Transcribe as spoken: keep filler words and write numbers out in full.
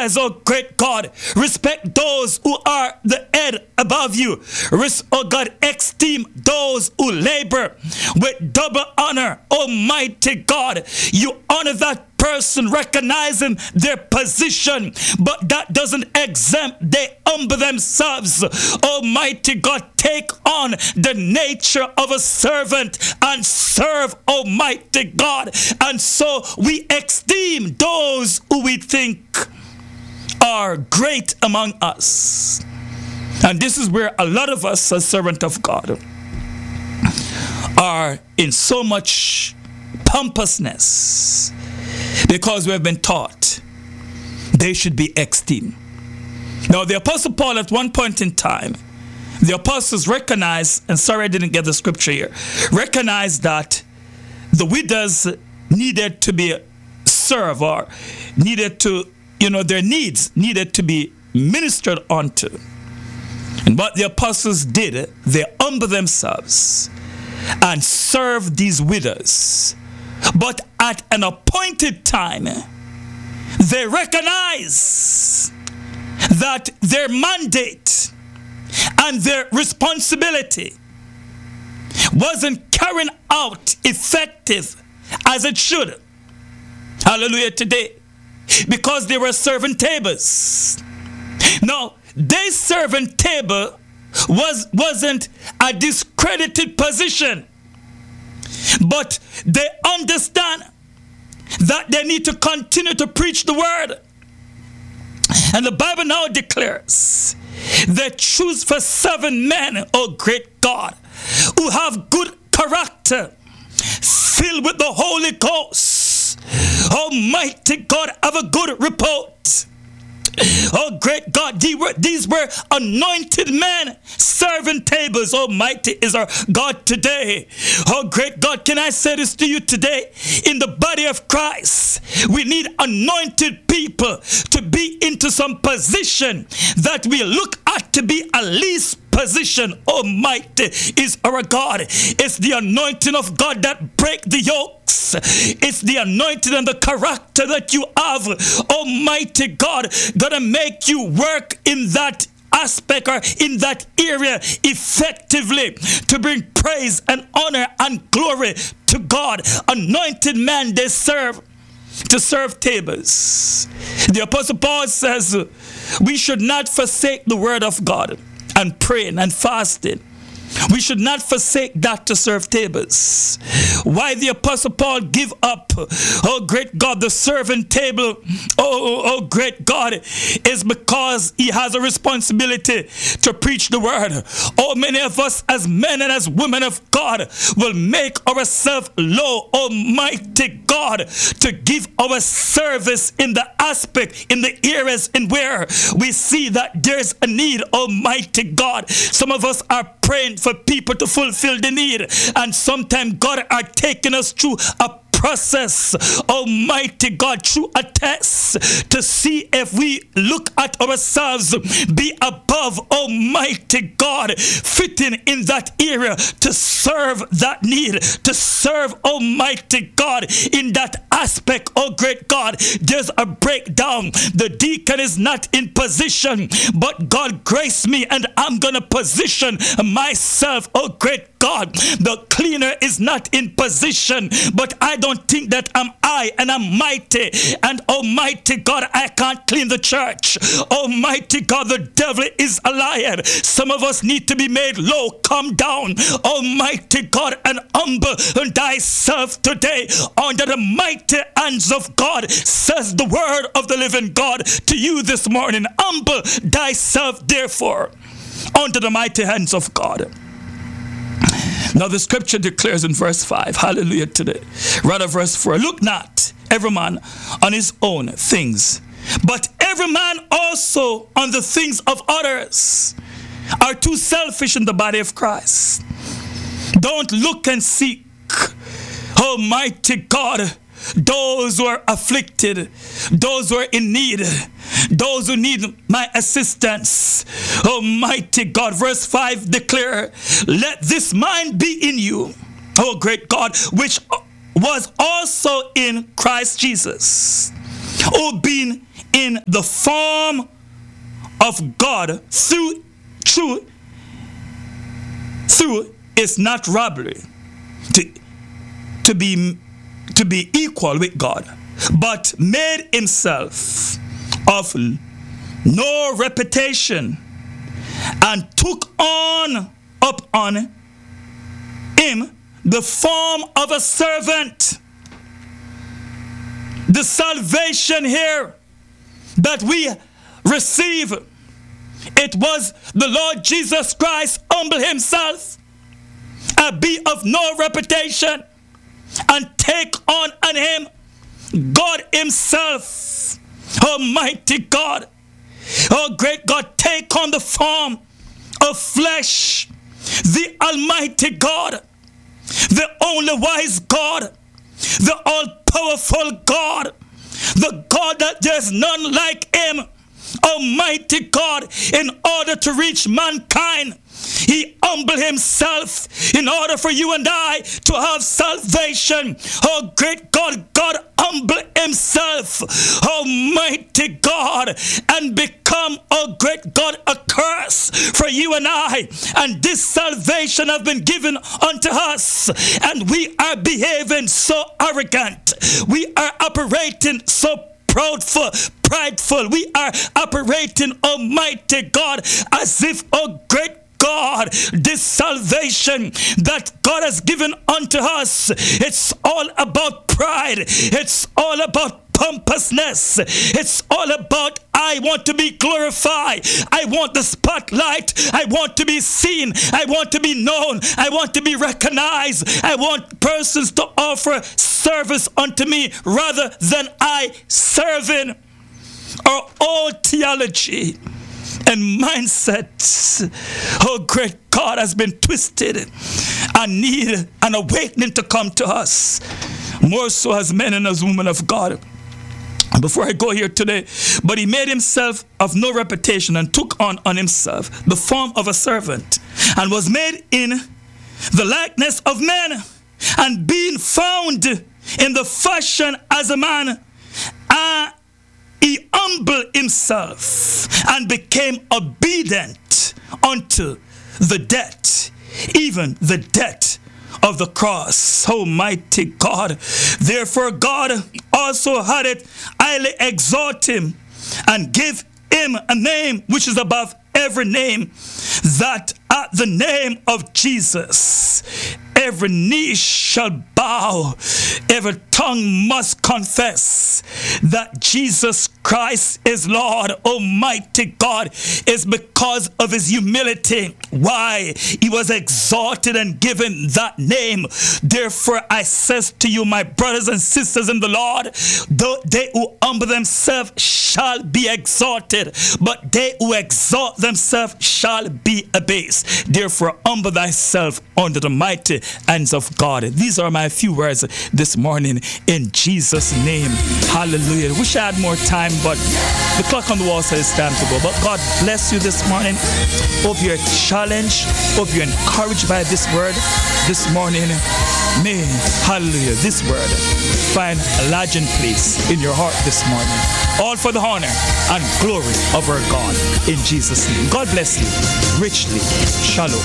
says, oh great God, respect those who are the head above you. Res- oh God, esteem those who labor with double honor. Almighty God, you honor that person recognizing their position, but that doesn't exempt, they humble themselves. Almighty God, take on the nature of a servant and serve, Almighty God. And so we esteem those who we think are great among us. And this is where a lot of us as servants of God are in so much pompousness, because we have been taught they should be esteemed. Now, the Apostle Paul, at one point in time, the apostles recognized, and sorry I didn't get the scripture here, recognized that the widows needed to be served, or needed to, you know, their needs needed to be ministered unto. And what the apostles did, they humbled themselves and served these widows. But at an appointed time, they recognize that their mandate and their responsibility wasn't carried out effective as it should. Hallelujah today. Because they were serving tables. Now, their serving table was, wasn't a discredited position. But they understand that they need to continue to preach the word. And the Bible now declares they choose for seven men, oh great God, who have good character, filled with the Holy Ghost. Almighty God, have a good report. Oh great God, these were, these were anointed men serving tables. Almighty is our God today. Oh great God, can I say this to you today? In the body of Christ, we need anointed people to be into some position that we look at to be a least position. Almighty is our God. It's the anointing of God that break the yokes. It's the anointing and the character that you have. Almighty God gonna make you work in that aspect or in that area effectively to bring praise and honor and glory to God. Anointed men, they serve to serve tables. The Apostle Paul says we should not forsake the word of God and praying and fasting. We should not forsake that to serve tables. Why the Apostle Paul give up, oh great God, the serving table, oh, oh, oh great God, is because he has a responsibility to preach the word. Oh, many of us as men and as women of God will make ourselves low, Almighty God, to give our service in the aspect, in the areas in where we see that there's a need, Almighty God. Some of us are praying for people to fulfill the need, and sometimes God are taking us through a process, Almighty God, through a test to see if we look at ourselves be above, Almighty God, fitting in that area to serve that need, to serve, Almighty God, in that aspect. Oh great God, there's a breakdown. The deacon is not in position, but God grace me and I'm gonna position myself. Oh great God, the cleaner is not in position, but I don't think that I'm I and I'm mighty, and Almighty God, I can't clean the church. Almighty God, the devil is a liar. Some of us need to be made low. Come down, Almighty God, and humble thyself today under the mighty hands of God, says the word of the living God to you this morning. Humble thyself therefore under the mighty hands of God. Now the scripture declares in verse five, hallelujah today, rather verse four, look not every man on his own things, but every man also on the things of others. Are too selfish in the body of Christ. Don't look and seek, Almighty God, those who are afflicted, those who are in need, those who need my assistance. Almighty God, verse five declare, let this mind be in you, oh great God, which was also in Christ Jesus, who being in the form of God through through through is not robbery to to be to be equal with God, but made himself of no reputation, and took on up on him the form of a servant. The salvation here that we receive, it was the Lord Jesus Christ humble himself and be of no reputation and take on on him God himself. Almighty God, oh great God, take on the form of flesh. The Almighty God, the only wise God, the all-powerful God, the God that there's none like him. Almighty God, in order to reach mankind, he humbled himself in order for you and I to have salvation. Oh great God, God humbled himself, Almighty God, and become, oh great God, a curse for you and I. And this salvation has been given unto us, and we are behaving so arrogant. We are operating so proudful, prideful. We are operating, Almighty God, as if, oh great God, this salvation that God has given unto us, it's all about pride. It's all about pompousness. It's all about, I want to be glorified. I want the spotlight. I want to be seen. I want to be known. I want to be recognized. I want persons to offer service unto me rather than I serving. Our old theology and mindset, oh great God, has been twisted and need an awakening to come to us, more so as men and as women of God. Before I go here today, but he made himself of no reputation and took on on himself the form of a servant, and was made in the likeness of men, and being found in the fashion as a man, uh, he humbled himself and became obedient unto the death, even the death of the cross. Almighty God, therefore God also had it highly exalt him and give him a name which is above every name, that at the name of Jesus every knee shall bow, every tongue must confess that Jesus Christ is Lord. Almighty God, is because of his humility why he was exalted and given that name. Therefore I says to you, my brothers and sisters in the Lord, though they who humble themselves shall be exalted, but they who exalt themselves shall be abased. Therefore humble thyself under the mighty hands of God. These are my few words this morning in Jesus' name. Hallelujah. Wish I had more time, but the clock on the wall says it's time to go. But God bless you this morning. Hope you're challenged. Hope you're encouraged by this word this morning. May, hallelujah, this word find a lodging place in your heart this morning. All for the honor and glory of our God in Jesus' name. God bless you richly. Shalom.